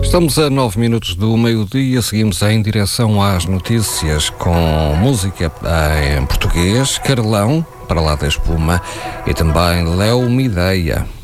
Estamos a 9 minutos do meio-dia, seguimos em direção às notícias com música em português, Carlão, Para Lá da Espuma, e também Léo Mideia.